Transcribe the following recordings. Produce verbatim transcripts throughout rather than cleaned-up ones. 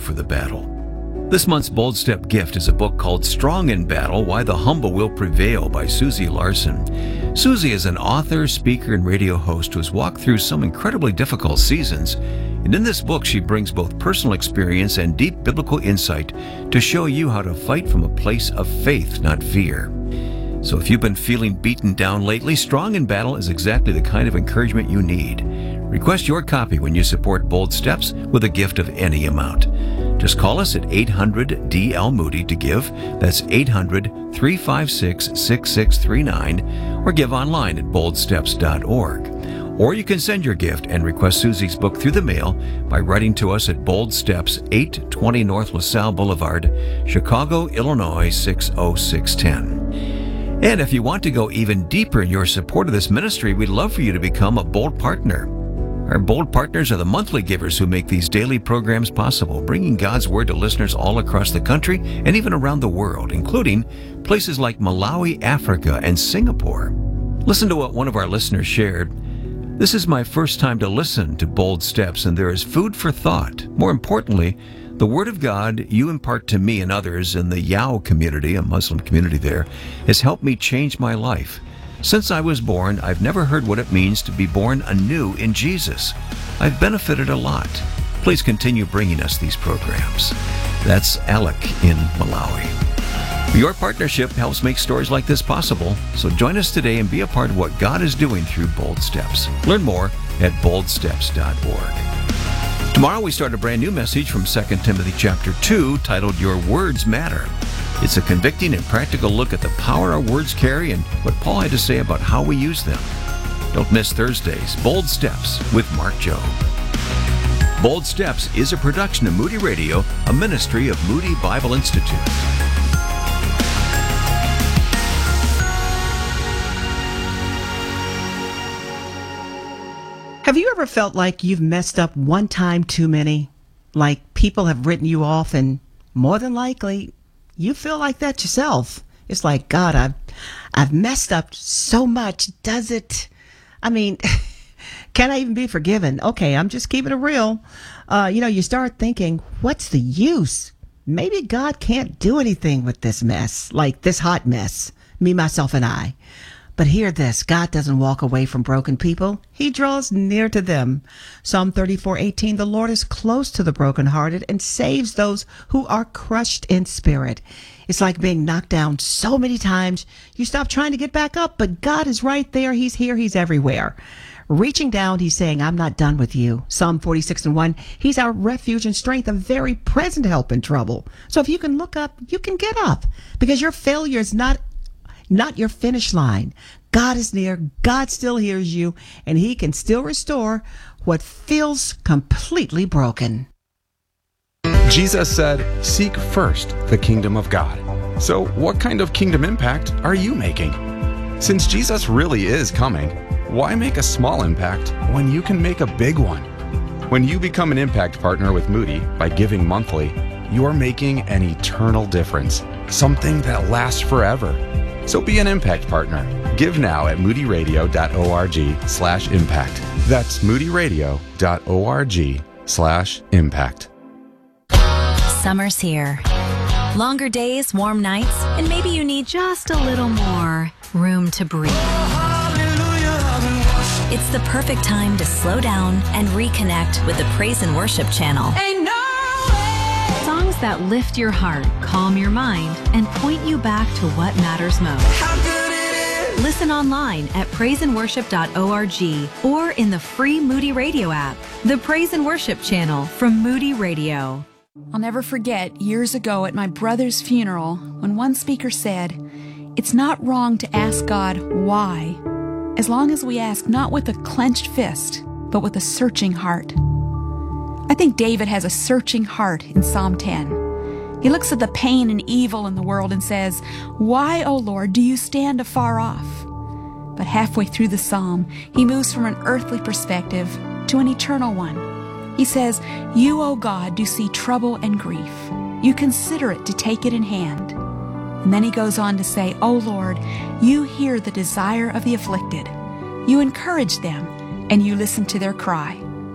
for the battle. This month's Bold Step gift is a book called Strong in Battle, Why the Humble Will Prevail by Susie Larson. Susie is an author, speaker, and radio host who has walked through some incredibly difficult seasons. And in this book, she brings both personal experience and deep biblical insight to show you how to fight from a place of faith, not fear. So if you've been feeling beaten down lately, Strong in Battle is exactly the kind of encouragement you need. Request your copy when you support Bold Steps with a gift of any amount. Just call us at eight hundred D L Moody to give. That's eight hundred, three five six, six six three nine, or give online at bold steps dot org. Or you can send your gift and request Susie's book through the mail by writing to us at Bold Steps, eight twenty North LaSalle Boulevard, Chicago, Illinois six oh six one oh. And if you want to go even deeper in your support of this ministry, we'd love for you to become a Bold Partner. Our Bold Partners are the monthly givers who make these daily programs possible, bringing God's Word to listeners all across the country and even around the world, including places like Malawi, Africa, and Singapore. Listen to what one of our listeners shared. This is my first time to listen to Bold Steps, and there is food for thought. More importantly, the Word of God you impart to me and others in the Yao community, a Muslim community there, has helped me change my life. Since I was born, I've never heard what it means to be born anew in Jesus. I've benefited a lot. Please continue bringing us these programs. That's Alec in Malawi. Your partnership helps make stories like this possible, so join us today and be a part of what God is doing through Bold Steps. Learn more at bold steps dot org. Tomorrow we start a brand new message from Second Timothy chapter two titled Your Words Matter. It's a convicting and practical look at the power our words carry and what Paul had to say about how we use them. Don't miss Thursday's Bold Steps with Mark Jobe. Bold Steps is a production of Moody Radio, a ministry of Moody Bible Institute. Have you ever felt like you've messed up one time too many? Like people have written you off, and more than likely, you feel like that yourself. It's like, God, I've, I've messed up so much. Does it? I mean, can I even be forgiven? Okay, I'm just keeping it real. Uh, you know, you start thinking, what's the use? Maybe God can't do anything with this mess, like this hot mess, me, myself, and I. But hear this, God doesn't walk away from broken people. He draws near to them. Psalm thirty-four eighteen, the Lord is close to the brokenhearted and saves those who are crushed in spirit. It's like being knocked down so many times, you stop trying to get back up, but God is right there. He's here. He's everywhere. Reaching down, he's saying, I'm not done with you. Psalm forty-six and one, he's our refuge and strength, a very present help in trouble. So if you can look up, you can get up, because your failure is not not your finish line. God is near. God still hears you, and he can still restore what feels completely broken. Jesus said, seek first the kingdom of God. So what kind of kingdom impact are you making? Since Jesus really is coming, why make a small impact when you can make a big one? When you become an impact partner with Moody by giving monthly, you're making an eternal difference, something that lasts forever. So be an impact partner. Give now at moody radio dot org slash impact. That's moody radio dot org slash impact. Summer's here. Longer days, warm nights, and maybe you need just a little more room to breathe. It's the perfect time to slow down and reconnect with the Praise and Worship channel. Ain't no way. Songs that lift your heart, calm your mind, and point you back to what matters most. How good it is. Listen online at praise and worship dot org or in the free Moody Radio app. The Praise and Worship channel from Moody Radio. I'll never forget years ago at my brother's funeral when one speaker said, "It's not wrong to ask God why, as long as we ask not with a clenched fist, but with a searching heart." I think David has a searching heart in Psalm ten. He looks at the pain and evil in the world and says, "Why, O Lord, do you stand afar off?" But halfway through the psalm, he moves from an earthly perspective to an eternal one. He says, "You, O God, do see trouble and grief. You consider it to take it in hand." And then he goes on to say, "O Lord, you hear the desire of the afflicted. You encourage them, and you listen to their cry."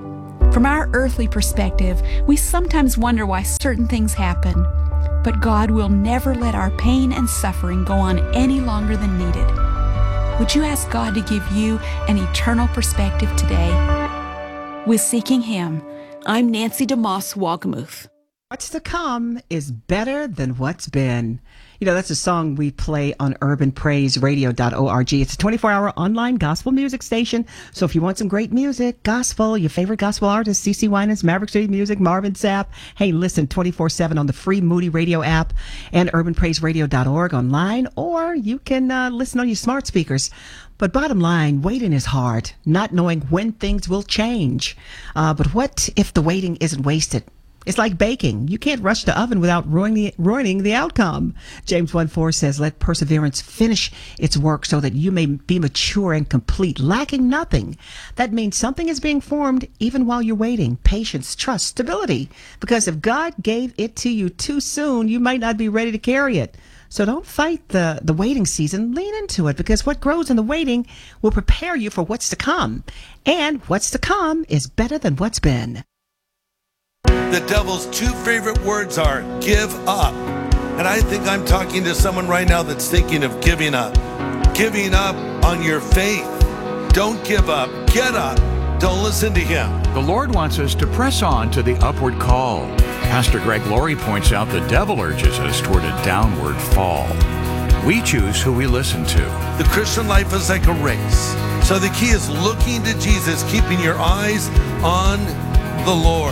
From our earthly perspective, we sometimes wonder why certain things happen. But God will never let our pain and suffering go on any longer than needed. Would you ask God to give you an eternal perspective today? With Seeking Him, I'm Nancy DeMoss Wolgemuth. What's to come is better than what's been. You know, that's a song we play on urban praise radio dot org. It's a twenty-four hour online gospel music station. So if you want some great music, gospel, your favorite gospel artists, C C Winans, Maverick City Music, Marvin Sapp, hey, listen twenty-four seven on the free Moody Radio app and urban praise radio dot org online, or you can uh, listen on your smart speakers. But bottom line, waiting is hard, not knowing when things will change. Uh, but what if the waiting isn't wasted? It's like baking. You can't rush the oven without ruining the, ruining the outcome. James one four says, let perseverance finish its work so that you may be mature and complete, lacking nothing. That means something is being formed even while you're waiting. Patience, trust, stability. Because if God gave it to you too soon, you might not be ready to carry it. So don't fight the, the waiting season. Lean into it, because what grows in the waiting will prepare you for what's to come. And what's to come is better than what's been. The devil's two favorite words are give up. And I think I'm talking to someone right now that's thinking of giving up. Giving up on your faith. Don't give up. Get up. Don't listen to him. The Lord wants us to press on to the upward call. Pastor Greg Laurie points out the devil urges us toward a downward fall. We choose who we listen to. The Christian life is like a race. So the key is looking to Jesus, keeping your eyes on the Lord.